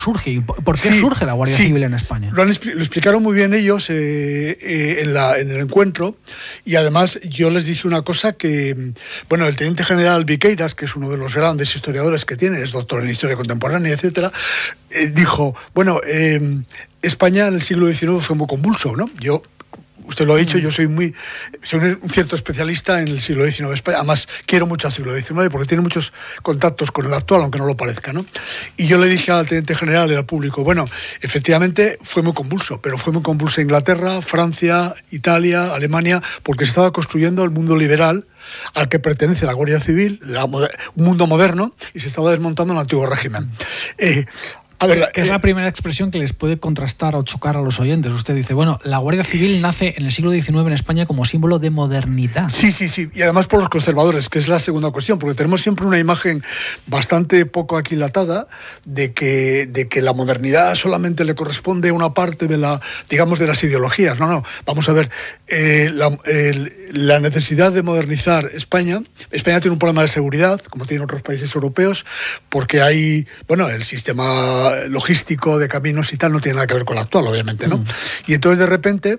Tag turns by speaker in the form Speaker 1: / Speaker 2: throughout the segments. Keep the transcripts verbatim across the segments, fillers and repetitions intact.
Speaker 1: surge y por qué
Speaker 2: sí,
Speaker 1: surge la Guardia
Speaker 2: sí.
Speaker 1: Civil en España.
Speaker 2: Lo, han, lo explicaron muy bien ellos eh, eh, en, la, en el encuentro, y además yo les dije una cosa que, bueno, el teniente general Viqueiras, que es uno de los grandes historiadores que tiene, es doctor en historia contemporánea, etcétera, eh, dijo, bueno, eh, España en el siglo diecinueve fue muy convulso, ¿no? Yo... Usted lo ha dicho, yo soy muy soy un cierto especialista en el siglo diecinueve. Además, quiero mucho al siglo diecinueve porque tiene muchos contactos con el actual, aunque no lo parezca, ¿no? Y yo le dije al teniente general y al público, bueno, efectivamente fue muy convulso, pero fue muy convulso Inglaterra, Francia, Italia, Alemania, porque se estaba construyendo el mundo liberal al que pertenece la Guardia Civil, la, un mundo moderno, y se estaba desmontando el antiguo régimen. Eh,
Speaker 1: A ver, que es la primera expresión que les puede contrastar o chocar a los oyentes. Usted dice, bueno, la Guardia Civil nace en el siglo diecinueve en España como símbolo de modernidad.
Speaker 2: Sí, sí, sí. Y además por los conservadores, que es la segunda cuestión, porque tenemos siempre una imagen bastante poco aquilatada de que, de que la modernidad solamente le corresponde a una parte de la, digamos, de las ideologías. No, no. Vamos a ver, eh, la, el, la necesidad de modernizar España. España tiene un problema de seguridad, como tienen otros países europeos, porque hay, bueno, el sistema logístico de caminos y tal no tiene nada que ver con el actual, obviamente, ¿no? Mm. Y entonces de repente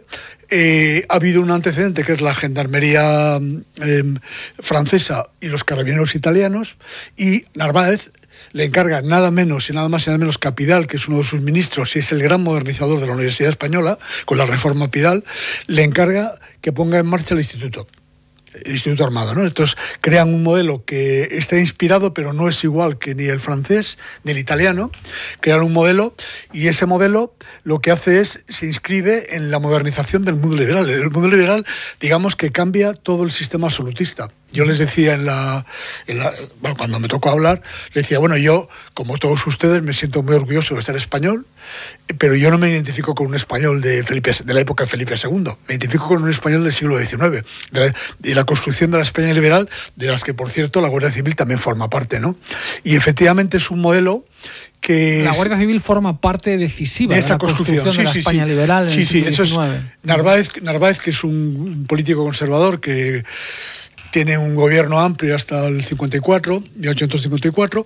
Speaker 2: eh, ha habido un antecedente que es la gendarmería eh, francesa y los carabineros italianos, y Narváez le encarga nada menos y nada más y nada menos que a Pidal, que es uno de sus ministros y es el gran modernizador de la Universidad Española, con la reforma Pidal, le encarga que ponga en marcha el instituto. El Instituto Armado, ¿no? Entonces crean un modelo que está inspirado, pero no es igual que ni el francés ni el italiano. Crean un modelo y ese modelo lo que hace es, se inscribe en la modernización del mundo liberal. El mundo liberal, digamos que cambia todo el sistema absolutista. Yo les decía en la, en la bueno, cuando me tocó hablar, les decía, bueno, yo, como todos ustedes, me siento muy orgulloso de ser español, pero yo no me identifico con un español de Felipe, de la época de Felipe segundo, me identifico con un español del siglo diecinueve, de la, de la construcción de la España liberal, de las que, por cierto, la Guardia Civil también forma parte, ¿no? Y efectivamente es un modelo que...
Speaker 1: La Guardia Civil forma parte decisiva de, esa de la construcción, construcción sí, de la España
Speaker 2: sí,
Speaker 1: liberal en
Speaker 2: sí,
Speaker 1: el siglo
Speaker 2: sí, eso
Speaker 1: diecinueve.
Speaker 2: Es Narváez, Narváez, que es un político conservador que tiene un gobierno amplio hasta el cincuenta y cuatro, mil ochocientos cincuenta y cuatro,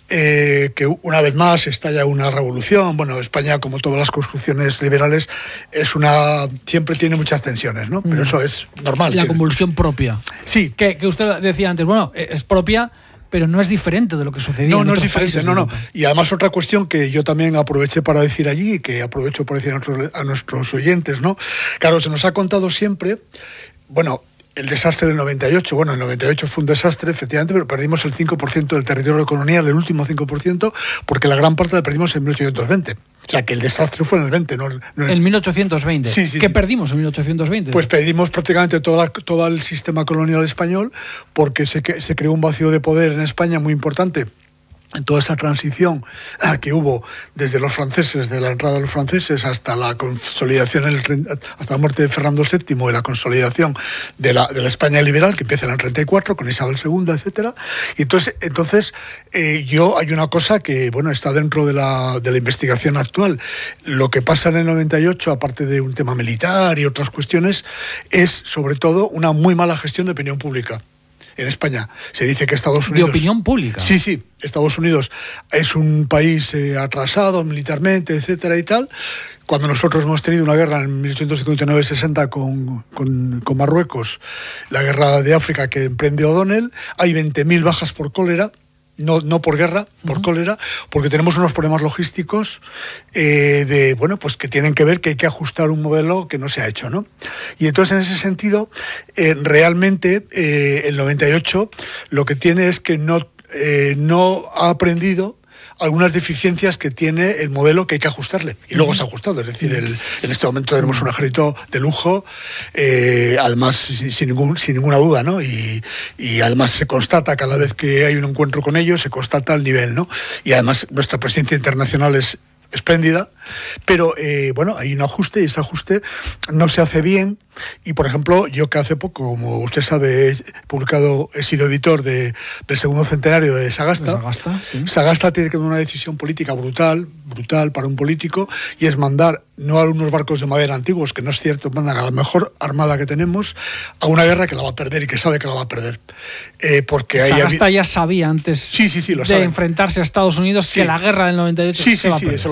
Speaker 2: eh, que una vez más estalla una revolución. Bueno, España, como todas las construcciones liberales, es una siempre tiene muchas tensiones, ¿no? Pero mm. eso es normal.
Speaker 1: La convulsión decir. propia.
Speaker 2: Sí.
Speaker 1: Que, que usted decía antes, bueno, es propia, pero no es diferente de lo que sucedía
Speaker 2: no,
Speaker 1: en
Speaker 2: no
Speaker 1: otros
Speaker 2: es diferente, no, no. Y además otra cuestión que yo también aproveché para decir allí, que aprovecho para decir a nuestros, a nuestros oyentes, ¿no? Claro, se nos ha contado siempre, bueno, el desastre del noventa y ocho, bueno, el noventa y ocho fue un desastre, efectivamente, pero perdimos el cinco por ciento del territorio colonial, el último cinco por ciento, porque la gran parte la perdimos en mil ochocientos veinte. O sea, que el desastre fue en el veinte, no, no en
Speaker 1: el mil ochocientos veinte.
Speaker 2: Sí, sí,
Speaker 1: ¿Qué
Speaker 2: sí.
Speaker 1: perdimos en mil ochocientos veinte?
Speaker 2: Pues perdimos prácticamente toda la, todo el sistema colonial español, porque se, se creó un vacío de poder en España muy importante. En toda esa transición que hubo desde los franceses, de la entrada de los franceses hasta la consolidación, el, hasta la muerte de Fernando séptimo y la consolidación de la, de la España liberal, que empieza en el treinta y cuatro con Isabel segunda, etcétera. Y entonces, entonces eh, yo hay una cosa que bueno está dentro de la, de la investigación actual. Lo que pasa en el noventa y ocho, aparte de un tema militar y otras cuestiones, es sobre todo una muy mala gestión de opinión pública. En España se dice que Estados Unidos...
Speaker 1: ¿De opinión pública?
Speaker 2: Sí, sí. Estados Unidos es un país eh, atrasado militarmente, etcétera y tal. Cuando nosotros hemos tenido una guerra en mil ochocientos cincuenta y nueve sesenta con, con, con Marruecos, la guerra de África que emprende O'Donnell, hay veinte mil bajas por cólera. No, no por guerra, por uh-huh. cólera, porque tenemos unos problemas logísticos eh, de, bueno, pues que tienen que ver que hay que ajustar un modelo que no se ha hecho, ¿no? Y entonces, en ese sentido, eh, realmente eh, el noventa y ocho lo que tiene es que no, eh, no ha aprendido algunas deficiencias que tiene el modelo que hay que ajustarle. Y luego se ha ajustado. Es decir, el, en este momento tenemos un ejército de lujo, eh, además sin, sin, ningún, sin ninguna duda, ¿no? Y, y además se constata cada vez que hay un encuentro con ellos, se constata el nivel, ¿no? Y además nuestra presencia internacional es espléndida, pero eh, bueno, hay un ajuste y ese ajuste no se hace bien. Y por ejemplo, yo que hace poco, como usted sabe, he publicado, he sido editor de, del segundo centenario de Sagasta.
Speaker 1: De Sagasta, sí.
Speaker 2: Sagasta tiene que tomar una decisión política brutal, brutal para un político, y es mandar no a unos barcos de madera antiguos, que no es cierto, mandan a la mejor armada que tenemos, a una guerra que la va a perder y que sabe que la va a perder. Eh, porque
Speaker 1: Sagasta
Speaker 2: ahí
Speaker 1: ya sabía antes
Speaker 2: sí, sí, sí, lo
Speaker 1: de
Speaker 2: saben.
Speaker 1: enfrentarse a Estados Unidos sí. que la guerra del noventa y ocho
Speaker 2: sí,
Speaker 1: se
Speaker 2: sí,
Speaker 1: va a
Speaker 2: sí,
Speaker 1: perder.
Speaker 2: Eso